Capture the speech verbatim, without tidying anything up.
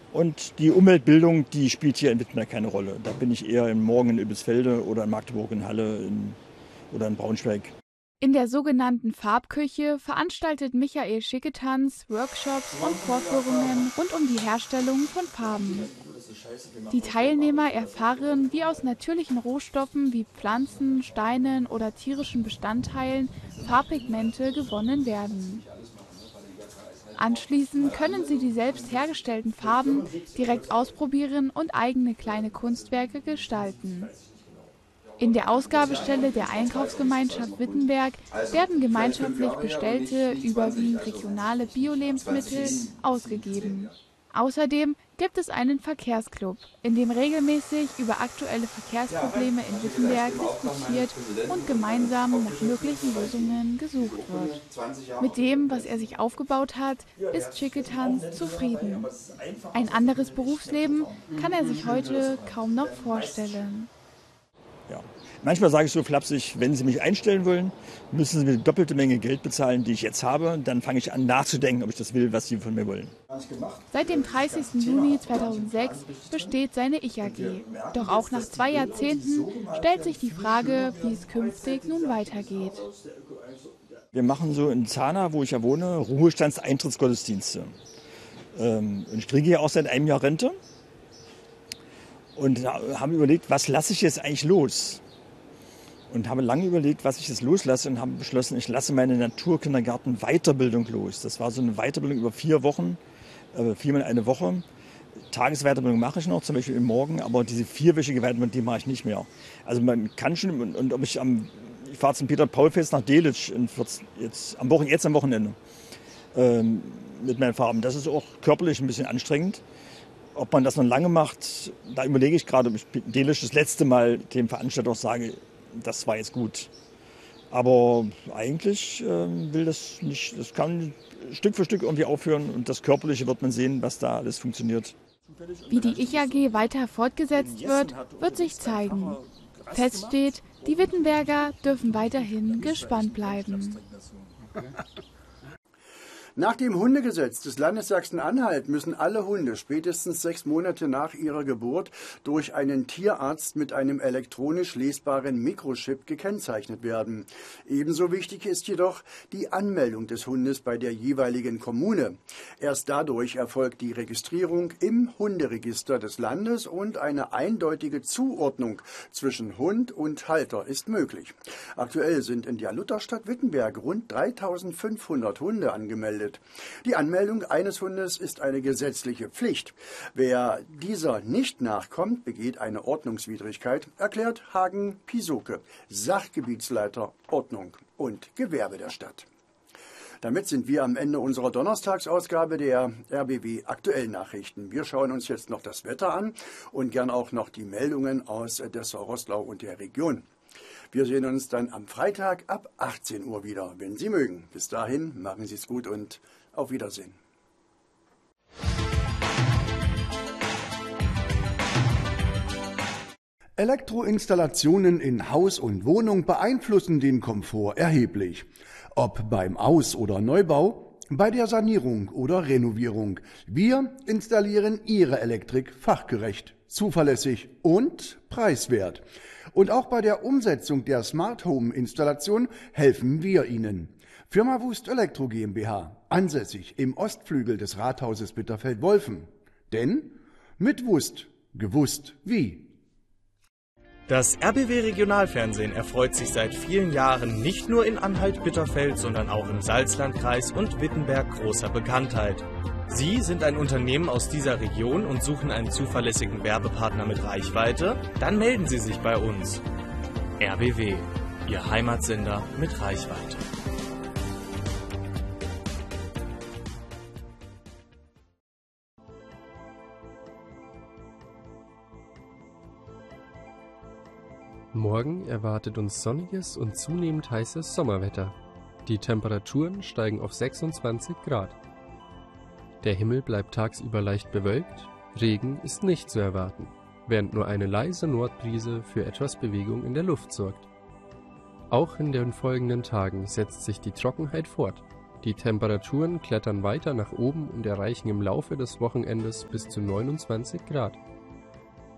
Und die Umweltbildung, die spielt hier in Wittenberg keine Rolle. Da bin ich eher in Morgen in Übelsfelde oder in Magdeburg in Halle in, oder in Braunschweig. In der sogenannten Farbküche veranstaltet Michael Schicketanz Workshops und Vorführungen rund um die Herstellung von Farben. Die Teilnehmer erfahren, wie aus natürlichen Rohstoffen wie Pflanzen, Steinen oder tierischen Bestandteilen Farbpigmente gewonnen werden. Anschließend können sie die selbst hergestellten Farben direkt ausprobieren und eigene kleine Kunstwerke gestalten. In der Ausgabestelle der Einkaufsgemeinschaft Wittenberg werden gemeinschaftlich bestellte, überwiegend regionale Bio-Lebensmittel ausgegeben. Außerdem gibt es einen Verkehrsclub, in dem regelmäßig über aktuelle Verkehrsprobleme in Wittenberg diskutiert und gemeinsam nach möglichen Lösungen gesucht wird. Mit dem, was er sich aufgebaut hat, ist Schicketanz zufrieden. Ein anderes Berufsleben kann er sich heute kaum noch vorstellen. Ja. Manchmal sage ich so flapsig, wenn Sie mich einstellen wollen, müssen Sie mir die doppelte Menge Geld bezahlen, die ich jetzt habe. Dann fange ich an nachzudenken, ob ich das will, was Sie von mir wollen. Seit dem dreißigsten Juni zweitausendsechs besteht seine Ich A G. Doch auch nach zwei Jahrzehnten stellt sich die Frage, wie es künftig nun weitergeht. Wir machen so in Zahna, wo ich ja wohne, Ruhestandseintrittsgottesdienste. Ähm, ich kriege ja auch seit einem Jahr Rente. Und haben überlegt, was lasse ich jetzt eigentlich los? Und habe lange überlegt, was ich jetzt loslasse und habe beschlossen, ich lasse meine Naturkindergarten-Weiterbildung los. Das war so eine Weiterbildung über vier Wochen, äh, viermal eine Woche. Tagesweiterbildung mache ich noch, zum Beispiel im Morgen, aber diese vierwöchige Weiterbildung, die mache ich nicht mehr. Also man kann schon, und, und ob ich am, ich fahre zum Peter-Paul-Fest nach Delitzsch in vierzehn, jetzt, am Wochen, jetzt am Wochenende ähm, mit meinen Farben. Das ist auch körperlich ein bisschen anstrengend. Ob man das noch lange macht, da überlege ich gerade, ob ich Delitzsch das letzte Mal dem Veranstalter auch sage, das war jetzt gut. Aber eigentlich äh, will das nicht, das kann Stück für Stück irgendwie aufhören und das Körperliche wird man sehen, was da alles funktioniert. Wie die Ich A G weiter fortgesetzt wird, wird sich zeigen. Fest steht, die Wittenberger dürfen weiterhin gespannt bleiben. Nach dem Hundegesetz des Landes Sachsen-Anhalt müssen alle Hunde spätestens sechs Monate nach ihrer Geburt durch einen Tierarzt mit einem elektronisch lesbaren Mikrochip gekennzeichnet werden. Ebenso wichtig ist jedoch die Anmeldung des Hundes bei der jeweiligen Kommune. Erst dadurch erfolgt die Registrierung im Hunderegister des Landes und eine eindeutige Zuordnung zwischen Hund und Halter ist möglich. Aktuell sind in der Lutherstadt Wittenberg rund dreitausendfünfhundert Hunde angemeldet. Die Anmeldung eines Hundes ist eine gesetzliche Pflicht. Wer dieser nicht nachkommt, begeht eine Ordnungswidrigkeit, erklärt Hagen Pisoke, Sachgebietsleiter Ordnung und Gewerbe der Stadt. Damit sind wir am Ende unserer Donnerstagsausgabe der R B W Aktuellen Nachrichten. Wir schauen uns jetzt noch das Wetter an und gern auch noch die Meldungen aus Dessau-Roßlau und der Region. Wir sehen uns dann am Freitag ab achtzehn Uhr wieder, wenn Sie mögen. Bis dahin, machen Sie es gut und auf Wiedersehen. Elektroinstallationen in Haus und Wohnung beeinflussen den Komfort erheblich. Ob beim Aus- oder Neubau, bei der Sanierung oder Renovierung. Wir installieren Ihre Elektrik fachgerecht, zuverlässig und preiswert. Und auch bei der Umsetzung der Smart Home Installation helfen wir Ihnen. Firma Wust Elektro GmbH, ansässig im Ostflügel des Rathauses Bitterfeld-Wolfen. Denn mit Wust, gewusst wie. Das R B W Regionalfernsehen erfreut sich seit vielen Jahren nicht nur in Anhalt-Bitterfeld, sondern auch im Salzlandkreis und Wittenberg großer Bekanntheit. Sie sind ein Unternehmen aus dieser Region und suchen einen zuverlässigen Werbepartner mit Reichweite? Dann melden Sie sich bei uns. R B W, Ihr Heimatsender mit Reichweite. Morgen erwartet uns sonniges und zunehmend heißes Sommerwetter. Die Temperaturen steigen auf sechsundzwanzig Grad. Der Himmel bleibt tagsüber leicht bewölkt, Regen ist nicht zu erwarten, während nur eine leise Nordbrise für etwas Bewegung in der Luft sorgt. Auch in den folgenden Tagen setzt sich die Trockenheit fort. Die Temperaturen klettern weiter nach oben und erreichen im Laufe des Wochenendes bis zu neunundzwanzig Grad.